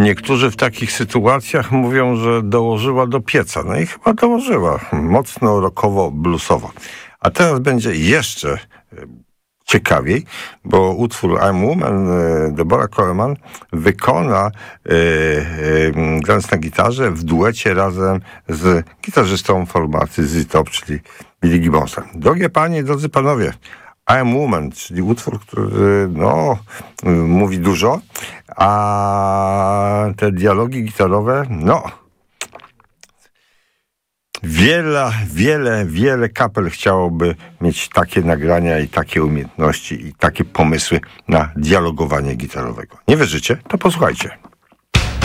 Niektórzy w takich sytuacjach mówią, że dołożyła do pieca. No i chyba dołożyła. Mocno rockowo-bluesowo. A teraz będzie jeszcze ciekawiej, bo utwór I'm Woman Deborah Coleman wykona grając na gitarze w duecie razem z gitarzystą formacji ZZ Top, czyli Billy Gibbonsem. Drogie panie, drodzy panowie, I'm Woman, czyli utwór, który mówi dużo, a te dialogi gitarowe, wiele kapel chciałoby mieć takie nagrania i takie umiejętności i takie pomysły na dialogowanie gitarowego. Nie wierzycie? To posłuchajcie.